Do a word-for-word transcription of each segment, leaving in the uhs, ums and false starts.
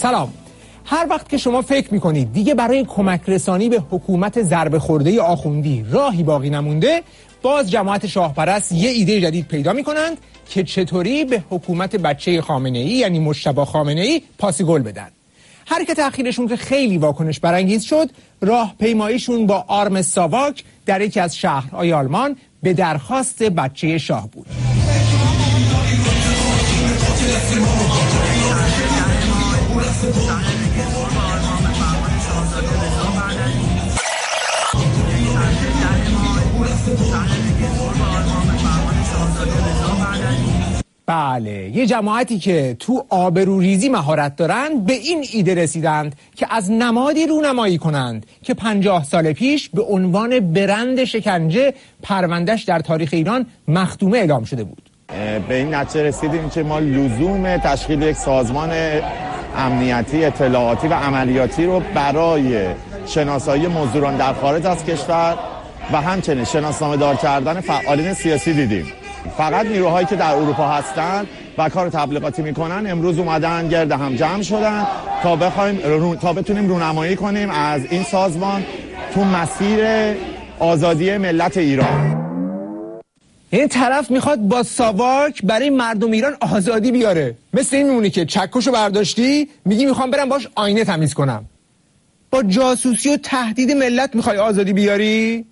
سلام. هر وقت که شما فکر میکنید دیگه برای کمک رسانی به حکومت ضربه خورده آخوندی راهی باقی نمونده، باز جماعت شاهپرست یه ایده جدید پیدا میکنند که چطوری به حکومت بچه خامنه‌ای یعنی مجتبی خامنه‌ای پاس گل بدن. حرکت اخیرشون که خیلی واکنش برانگیز شد، راهپیماییشون با آرم ساواک در یکی از شهرهای آلمان به درخواست بچه شاه بود. بله، یه جماعتی که تو آبروریزی مهارت دارند به این ایده رسیدند که از نمادی رونمایی کنند که پنجاه سال پیش به عنوان برند شکنجه پروندهش در تاریخ ایران مختومه اعلام شده بود. به این نتیجه رسیدیم که ما لزوم تشکیل یک سازمان امنیتی، اطلاعاتی و عملیاتی رو برای شناسایی مزدوران در خارج از کشور و همچنین شناسنامه دار کردن فعالین سیاسی دیدیم. فقط نیروهایی که در اروپا هستن و کار تبلیغاتی میکنن امروز اومدن گرد هم جمع شدن تا بخوایم رو... تا بتونیم رونمایی کنیم از این سازمان تو مسیر آزادی ملت ایران. این طرف میخواد با ساواک برای مردم ایران آزادی بیاره. مثل این میمونی که چکشو برداشتی میگی میخوام برم باش آینه تمیز کنم. با جاسوسی و تهدید ملت میخوای آزادی بیاری؟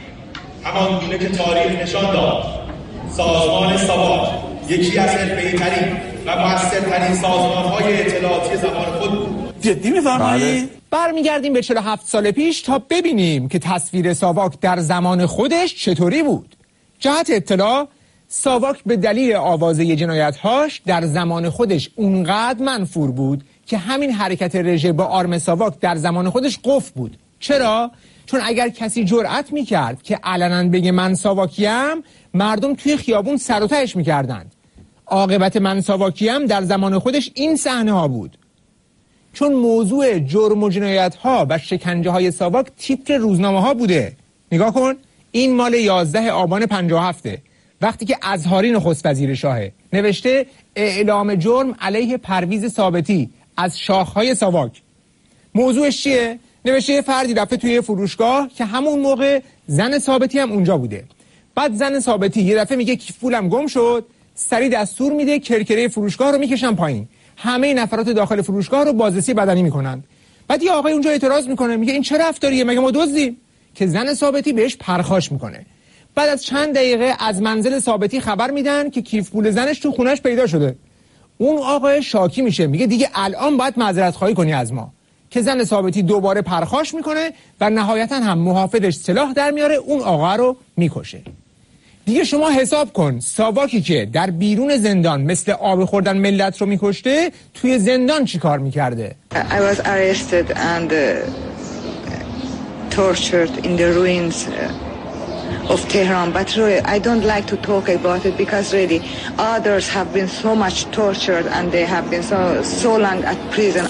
همان گونه که تاریخ نشان داد سازمان ساواک یکی از حرفه‌ای‌ترین و مؤثرترین سازمان‌های اطلاعاتی زمان خود بود. جدی می‌فرمایید؟ برمیگردیم به چهل و هفت سال پیش تا ببینیم که تصویر ساواک در زمان خودش چطوری بود. جهت اطلاع، ساواک به دلیل آوازه جنایت‌هاش در زمان خودش اونقدر منفور بود که همین حرکت رژه با آرم ساواک در زمان خودش قفل بود. چرا؟ چون اگر کسی جرأت میکرد که علنا بگه من ساواکیم، مردم توی خیابون سر و تهش میکردند. عاقبت من ساواکیم در زمان خودش این صحنه ها بود. چون موضوع جرم و جنایت ها و شکنجه های ساواک تیتر روزنامه ها بوده. نگاه کن، این مال یازده آبان پنجاه و هفت وقتی که اظهاری نخست وزیر شاهه نوشته اعلام جرم علیه پرویز ثابتی از شاخهای ساواک. موضوعش چیه؟ نوشته فردی رفته توی فروشگاه که همون موقع زن ثابتی هم اونجا بوده. بعد زن ثابتی یه دفعه میگه کیف پولم گم شد، سریع دستور میده کرکره فروشگاه رو میکشن پایین. همه نفرات داخل فروشگاه رو بازرسی بدنی میکنن. بعد یه آقای اونجا اعتراض میکنه، میگه این چه رفتاریه، مگه ما دزدیم؟ که زن ثابتی بهش پرخاش میکنه. بعد از چند دقیقه از منزل ثابتی خبر میدن که کیف پول زنش تو خونش پیدا شده. اون آقای شاکی میشه، میگه دیگه الان باید معذرت خواهی کنی از ما. که زن ثابتی دوباره پرخاش میکنه و نهایتا هم محافظش سلاح در میاره، اون آقا رو میکشه. دیگه شما حساب کن ساواکی که در بیرون زندان مثل آب خوردن ملت رو میکشته، توی زندان چی کار میکرده؟ I was arrested and uh, tortured in the ruins of Tehran, but really I don't like to talk about it because really others have been so much tortured and they have been so so long at prison.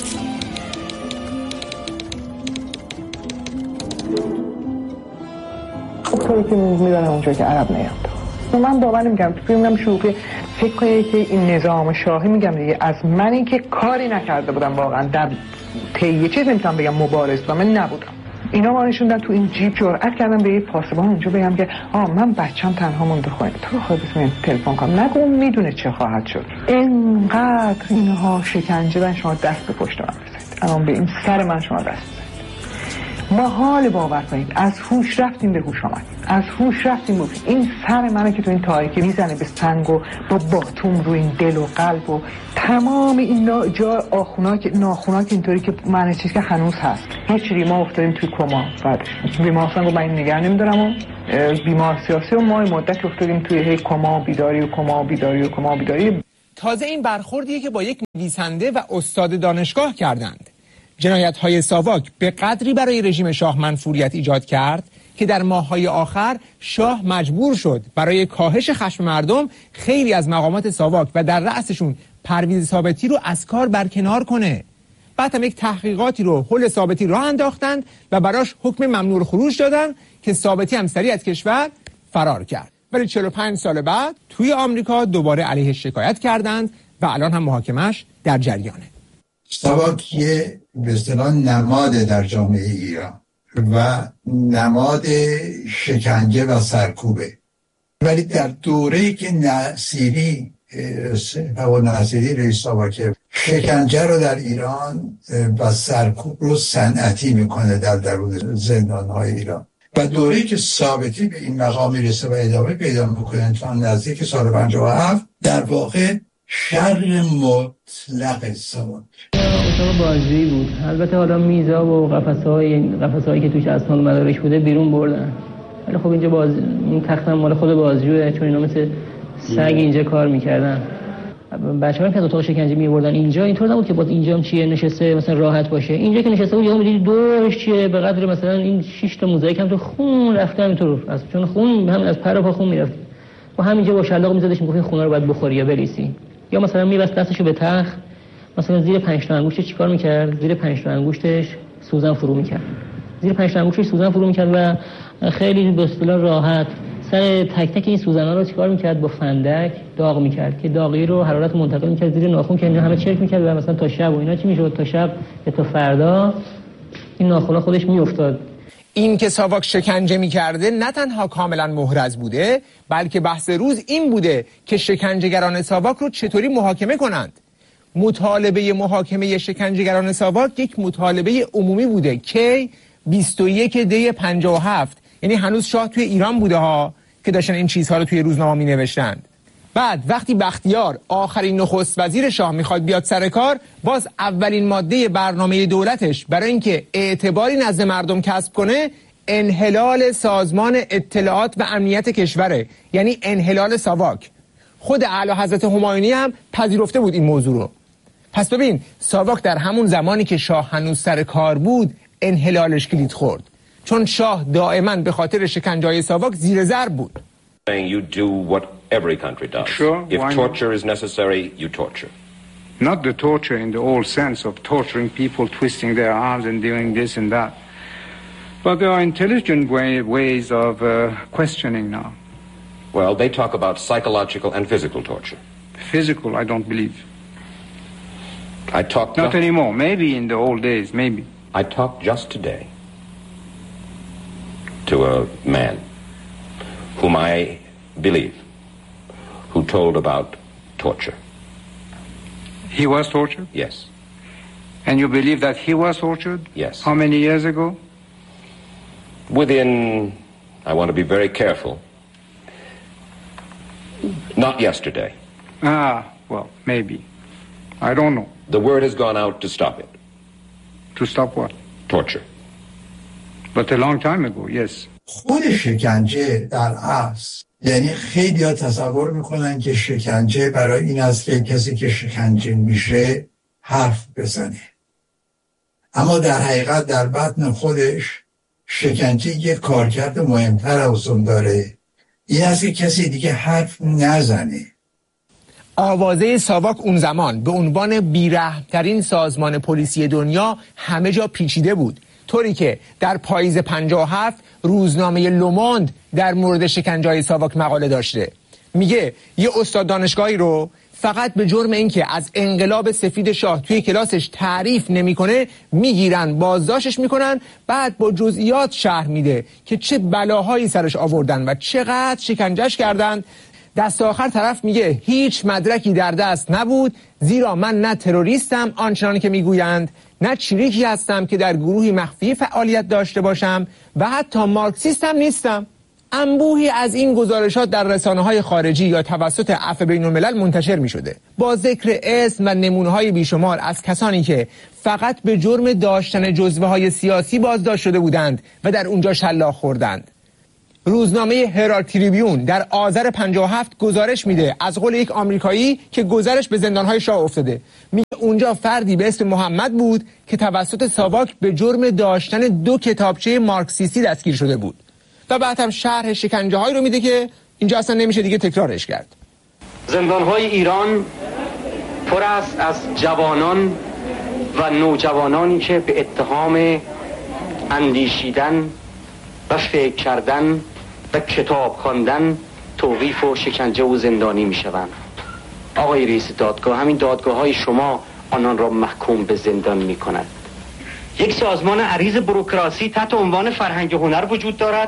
طوری که میدانه اونجا که عرب نیام. من باور نمیکنم تو فیلمم شوخی فکر کنید که این نظام شاهی میگم دیگه از من این که کاری نکرده بودم واقعا در طی چیز نمیتونم بگم مبارز بودم، من نبودم. اینا ما نشوندن تو این جیب جرأت کردم به یه پاسبان اونجا بگم که آ من بچه‌م تنها مونده خونه، تو خود بسم تلفن کنم، نگو اون میدونه چه خواهد شد. اینقدر اینها شکنجه دادن شما دست به پشت من بزنید. الان به این سر من شما دست ما حال باور کنید از هوش رفتیم به هوش آمدیم، از هوش رفتیم به هوش. این سر منه که تو این تاریکی میزنه به سنگ و با باتوم رو این دل و قلب و تمام این جا آخونا که ناخونا که اینطوری که من چیز که هنوز هست. هیچ چیزی ما افتادیم توی کما. بعدش بیمارستان گفت من این نگه نمیدارم و بیمار سیاسی و ما مدت افتادیم توی هی کما بیداری و کما بیداری و کما بیداری. تازه این برخوردیه که با یک نویسنده و استاد دانشگاه کردند. جنایت‌های ساواک به قدری برای رژیم شاه منفوریت ایجاد کرد که در ماه‌های آخر شاه مجبور شد برای کاهش خشم مردم خیلی از مقامات ساواک و در رأسشون پرویز ثابتی رو از کار برکنار کنه. بعد هم یک تحقیقاتی رو حول ثابتی راه انداختند و براش حکم ممنوع خروج دادن که ثابتی هم سریع از کشور فرار کرد. ولی چهل و پنج سال بعد توی آمریکا دوباره علیه شکایت کردند و الان هم محاکمش در جریانه. ساواک یه به اصطلاح نماد در جامعه ایران و نماد شکنجه و سرکوبه، ولی در دوره‌ای که نصیری و نصیری رئیس ساواک شکنجه رو در ایران و سرکوب رو صنعتی میکنه در درون زندان‌های ایران و دوره‌ای که ثابتی به این مقام میرسه و ادامه پیدا میکنه تا نزدیک سال پنجاه و هفت در واقع شر مطلق ساواک. اتاق بازجویی بود. البته حالا میزا و قفس‌های قفس‌هایی که توش اسناد و مدارک بوده بیرون بردن. ولی خب اینجا باز این تختم مال خود بازجویه، چون اینا مثل سگ اینجا کار میکردن. بچه‌ها که از اتاق شکنجه می‌بردن اینجا اینطور نبود که باز اینجا هم چیه نشسته مثلا راحت باشه. اینجا که نشسته بود یهو می‌دیدی دورش چیه به قدر مثلا این شش تا موزاییک هم تو خون رفته همینطور، از چون خون همین از پر و پا خون میرفت. و همینجا با شلاق می‌زدش میگفت این خونا رو باید بخوری یا بریسی. یا مثلا می‌بست دستشو به تخت، مثلا زیر پنج تا انگشتش چیکار می‌کرد؟ زیر پنج تا انگشتش سوزن فرو می‌کرد. زیر پنج تا انگشتش سوزن فرو می‌کرد و خیلی به اصطلاح راحت سر تک تک این سوزن‌ها رو چیکار می‌کرد؟ با فندک داغ می‌کرد که داغی رو حرارت منتقل می‌کرد زیر ناخن که اینا همه چرک می‌کرد و مثلا تا شب و اینا چی می‌شد؟ تا شب یا تا فردا این ناخن‌ها خودش می‌افتاد. این که ساواک شکنجه می‌کرده نه تنها کاملا محرز بوده، بلکه بحث روز این بوده که شکنجهگران ساواک رو چطوری محاکمه کنند. مطالبه محاکمه شکنجهگران ساواک یک مطالبه عمومی بوده که بیست و یک دی پنجاه و هفت، یعنی هنوز شاه توی ایران بوده ها که داشتن این چیزها رو توی روزنامه می نوشتند. بعد وقتی بختیار آخرین نخست وزیر شاه میخواد بیاد سر کار، باز اولین ماده برنامه دولتش برای اینکه اعتباری نزد مردم کسب کنه انحلال سازمان اطلاعات و امنیت کشوره، یعنی انحلال ساواک. خود اعلی حضرت همایونی هم پذیرفته بود این موضوع رو. پس ببین ساواک در همون زمانی که شاه هنوز سر کار بود انحلالش کلید خورد، چون شاه دائما به خاطر شکنجه‌های ساواک زیر ضرب بود. You do what every country does. Sure, if torture not? is necessary, you torture. Not the torture in the old sense of torturing people, twisting their arms and doing this and that. But there are intelligent way, ways of uh, questioning now. Well, they talk about psychological and physical torture. Physical, I don't believe. I talked... Not anymore. Maybe in the old days, maybe. I talked just today to a man whom I believe, who told about torture. He was tortured? Yes. And you believe that he was tortured? Yes. How many years ago? Within, I want to be very careful, not yesterday. Ah, well, maybe. I don't know. The word has gone out to stop it. To stop what? Torture. But a long time ago, yes. خود شکنجه در اصل، یعنی خیلی ها تصور میکنن که شکنجه برای این است که کسی که شکنجه میشه حرف بزنه، اما در حقیقت در بطن خودش شکنجه یک کارکرد مهمتر از اون داره، این است که کسی دیگه حرف نزنه. آوازه ساواک اون زمان به عنوان بی‌رحم‌ترین سازمان پلیسی دنیا همه جا پیچیده بود، طوری که در پاییز پنجاه و هفت روزنامه لوموند در مورد شکنجه‌های ساواک مقاله داشته. میگه یه استاد دانشگاهی رو فقط به جرم اینکه از انقلاب سفید شاه توی کلاسش تعریف نمیکنه میگیرن، بازداشتش میکنن، بعد با جزئیات شرح میده که چه بلاهایی سرش آوردن و چقدر شکنجهش کردن. دست آخر طرف میگه هیچ مدرکی در دست نبود، زیرا من نه تروریستم آنچنان که میگویند، نه چریکی هستم که در گروهی مخفی فعالیت داشته باشم و حتی مارکسیست هم نیستم. انبوهی از این گزارشات در رسانه‌های خارجی یا توسط عفو بین‌الملل منتشر می‌شده با ذکر اسم و نمونه‌های بیشمار از کسانی که فقط به جرم داشتن جزوه‌های سیاسی بازداشت شده بودند و در اونجا شلاق خوردند. روزنامه هرالد تریبیون در آذر پنجاه و هفت گزارش میده از قول یک آمریکایی که گذرش به زندان‌های شاه افتاده. میگه اونجا فردی به اسم محمد بود که توسط ساواک به جرم داشتن دو کتابچه مارکسیستی دستگیر شده بود. و بعد هم شرح شکنجه‌هایی رو میده که اینجا اصلا نمیشه دیگه تکرارش کرد. زندان‌های ایران پر است از جوانان و نوجوانانی که به اتهام اندیشیدن و فکر کردن و کتاب خواندن توقیف و شکنجه و زندانی میشوند. آقای رئیس دادگاه، همین دادگاه‌های شما آنان را محکوم به زندان می کند. یک سازمان عریض بوروکراسی تحت عنوان فرهنگ و هنر وجود دارد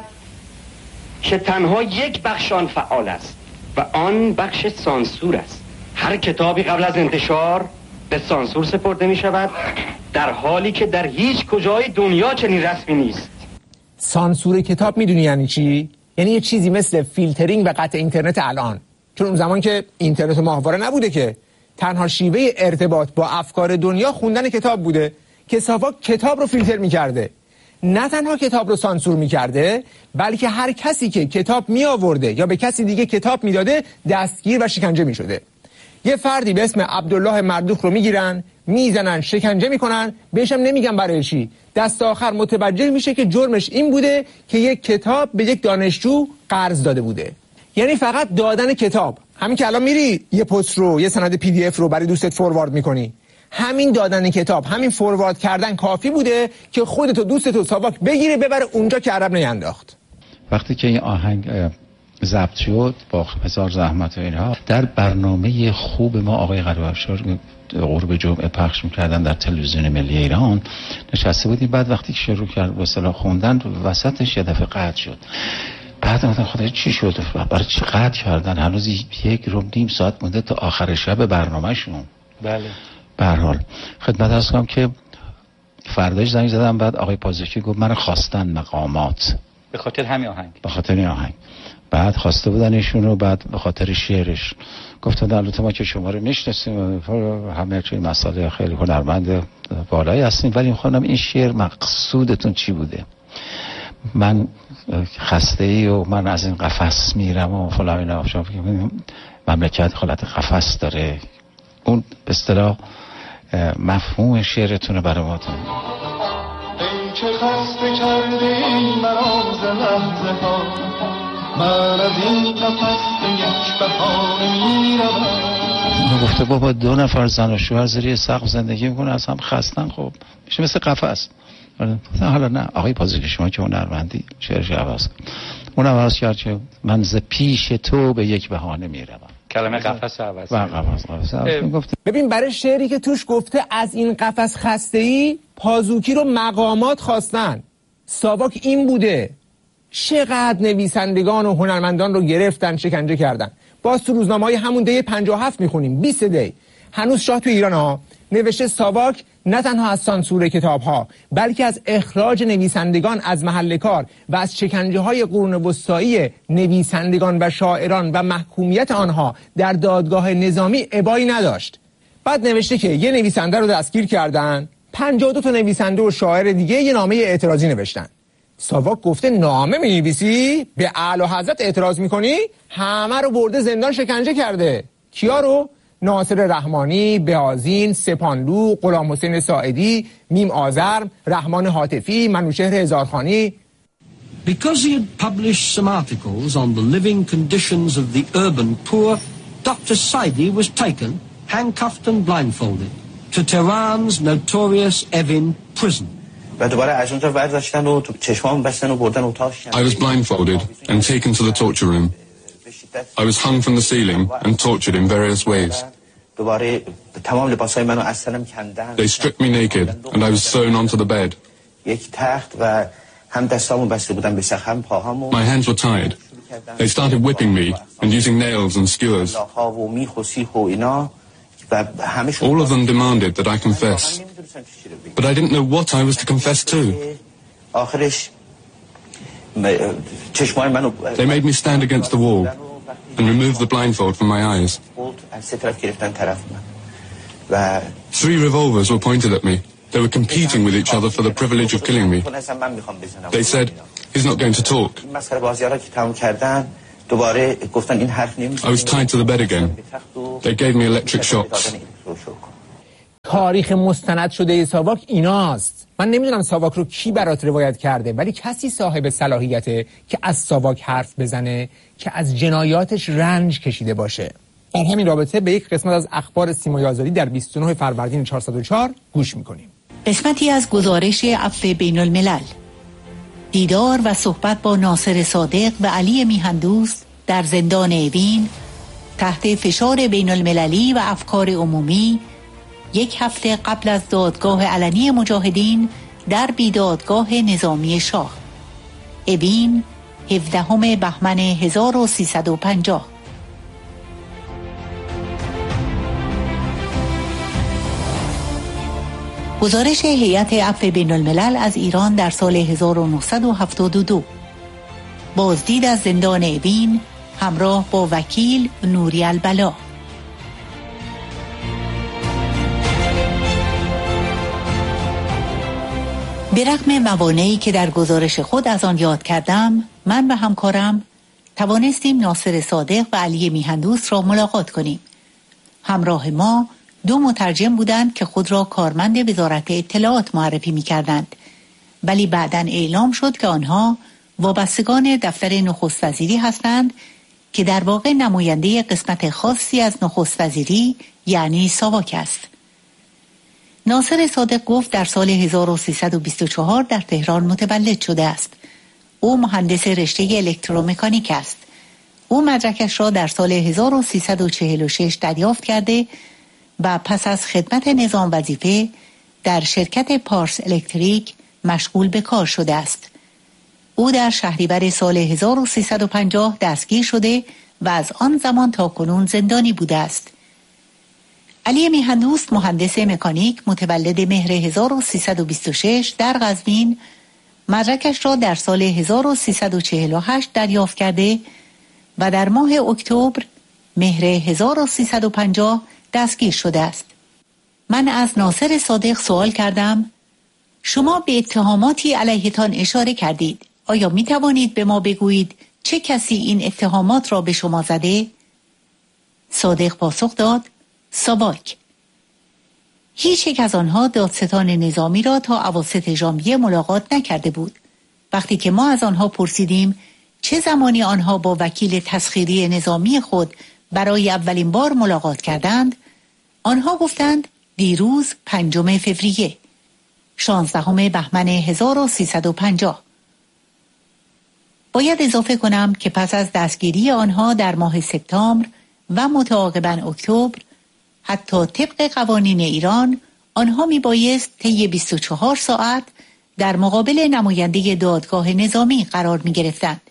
که تنها یک بخش آن فعال است و آن بخش سانسور است. هر کتابی قبل از انتشار به سانسور سپرده می شود، در حالی که در هیچ کجای دنیا چنین رسمی نیست. سانسور کتاب میدونی یعنی چی؟ یعنی یه چیزی مثل فیلترینگ و قطع اینترنت الان. چون اون زمان که اینترنت و ماهواره نبوده که تنها شیوه ارتباط با افکار دنیا خوندن کتاب بوده که ساواک کتاب رو فیلتر میکرده. نه تنها کتاب رو سانسور میکرده، بلکه هر کسی که کتاب می آورده یا به کسی دیگه کتاب میداده دستگیر و شکنجه میشده. یه فردی به اسم عبدالله مردوخ رو میگیرن، میزنن، شکنجه میکنن، بهش هم نمیگن برای چی. دست آخر متوجه میشه که جرمش این بوده که یک کتاب به یک دانشجو قرض داده بوده. یعنی فقط دادن کتاب. همین که الان میری یه پست رو، یه سند پی دی اف رو برای دوستت فوروارد میکنی، همین دادن کتاب، همین فوروارد کردن کافی بوده که خودت و دوستت و ساواک بگیره ببره اونجا که عرب نینداخت. وقتی که این آهنگ ضبط شد با هزار زحمت و اینها، در برنامه خوب ما آقای قلعه‌افشار غروب جمعه پخش میکردن در تلویزیون ملی ایران، نشسته بودیم. بعد وقتی که شروع کرد به اصطلاح خوندن، وسطش یه دفعه قطع شد. بعد من خدای چی شد؟ برای چی قطع کردن؟ هنوز یک رو نیم ساعت مونده تا آخر شب برنامه‌شون. بله. به هر حال خدمت عرض کنم که فرداش زنگ زدم، بعد آقای پازوکی گفت من خواستن مقامات به خاطر همین آهنگ. به خاطر این آهنگ. بعد خواسته بودن ایشون رو، بعد به خاطر شعرش گفتن البته ما که شما رو میشناسیم، همه چیز مسائل خیلی هنرمند بالایی هستین، ولی میخوام این شعر مقصودتون چی بوده؟ من خسته ای و من از این قفس میرم و فلان اینا. شما مملکت حالت قفس داره. اون به اصطلاح مفهوم شعرتون رو برای ما تون. ای چه خسته کردی مرا ز لحظه ها، من از این قفس به یک بهانه میروم. گفته بابا دو نفر زن و شوهر زیر سقف زندگی میکنن، از هم خستن، خب میشه مثل قفس. حالا نه آقای پازوکی شما که هنرمندی شعرش عوض اون عوض کرد که من ز پیش تو به یک بهانه میروم. کلمه قفس عوض. ببین برای شعری که توش گفته از این قفس خسته ای، پازوکی رو مقامات خواستن. ساواک این بوده. چقدر نویسندگان و هنرمندان رو گرفتن، شکنجه کردن. باز تو روزنامه‌های همون دی پنجاه و هفت میخونیم، بیست دی. هنوز شاه تو ایران ها نوشته ساواک نه تنها از سانسور کتاب ها، بلکه از اخراج نویسندگان از محل کار و از شکنجه های قرون وسطایی نویسندگان و شاعران و محکومیت آنها در دادگاه نظامی ابایی نداشت. بعد نوشته که یه نویسنده رو دستگیر کردن، پنجاه و دو تا نویسنده و شاعر دیگه یه نامه اعتراضی نوشتن. ساواک گفته نامه می‌نویسی؟ به اعلی حضرت اعتراض می‌کنی؟ همه رو برده زندان شکنجه کرده. کیا رو؟ ناصر رحمانی، بهازین، سپانلو، غلام حسین ساعدی، میم آذرم، رحمان حاتفی، منوچهر هزارخانی. Because he had published some articles on the living conditions of the urban poor, Doctor Saidi was taken, handcuffed and blindfolded, to Tehran's notorious Evin prison. و دوباره از اونجا برداشتن و تو چشمام بستن و بردن اتاق. I was blindfolded and taken to the torture room. I was hung from the ceiling and tortured in various ways. دوباره تمام لباسای منو از تنم کندن. They stripped me naked and I was thrown onto the bed. یک تخت و هم دستامو بسته بودن به سخم، پاهامو. My hands were tied. They started whipping me and using nails and skewers. All of them demanded that I confess. But I didn't know what I was to confess to. They made me stand against the wall and remove the blindfold from my eyes. Three revolvers were pointed at me. They were competing with each other for the privilege of killing me. They said, he's not going to talk. I was tied to the bed again. They gave me electric shocks. تاریخ مستند شده ساواک ایناست. من نمیدونم ساواک رو کی برات روایت کرده، ولی کسی صاحب صلاحیته که از ساواک حرف بزنه که از جنایاتش رنج کشیده باشه. در همین رابطه به یک قسمت از اخبار سیمای آزادی در بیست و نه فروردین چهارصد و چهار گوش میکنیم. قسمتی از گزارش عفو بین الملل، دیدار و صحبت با ناصر صادق و علی میهندوست در زندان اوین تحت فشار بین المللی و افکار عمومی یک هفته قبل از دادگاه علنی مجاهدین در بیدادگاه نظامی شاه. اوین هفدهم بهمن هزار و سیصد و پنجاه. گزارش هیئت عفو بین الملل از ایران در سال هزار و نهصد و هفتاد و دو. بازدید از زندان اوین همراه با وکیل نوری البلا. به رغم موانعی که در گزارش خود از آن یاد کردم، من و همکارم توانستیم ناصر صادق و علی میهندوست را ملاقات کنیم. همراه ما دو مترجم بودند که خود را کارمند وزارت اطلاعات معرفی می کردند، ولی بعداً اعلام شد که آنها وابستگان دفتر نخست وزیری هستند که در واقع نماینده قسمت خاصی از نخست وزیری یعنی ساواک است. ناصر صادق گفت در سال هزار و سیصد و بیست و چهار در تهران متولد شده است. او مهندس رشته الکترومکانیک است. او مدرکش را در سال هزار و سیصد و چهل و شش دریافت کرده و پس از خدمت نظام وظیفه در شرکت پارس الکتریک مشغول به کار شده است. او در شهریور سال هزار و سیصد و پنجاه دستگیر شده و از آن زمان تا کنون زندانی بوده است. علی میهندوست مهندس مکانیک متولد مهر هزار و سیصد و بیست و شش در قزوین مدرکش را در سال هزار و سیصد و چهل و هشت دریافت کرده و در ماه اکتبر مهر هزار و سیصد و پنجاه دستگیر شده است. من از ناصر صادق سوال کردم شما به اتهاماتی علیهتان اشاره کردید. آیا می توانید به ما بگویید چه کسی این اتهامات را به شما زده؟ صادق پاسخ داد ساواک. هیچ یک از آنها دادستان نظامی را تا اواسط ژانویه ملاقات نکرده بود. وقتی که ما از آنها پرسیدیم چه زمانی آنها با وکیل تسخیری نظامی خود برای اولین بار ملاقات کردند، آنها گفتند دیروز پنجم فوریه، شانزدهم بهمن هزار و سیصد و پنجاه. باید اضافه کنم که پس از دستگیری آنها در ماه سپتامبر و متعاقباً اکتبر، حتی طبق قوانین ایران آنها می بایست طی بیست و چهار ساعت در مقابل نماینده دادگاه نظامی قرار می گرفتند.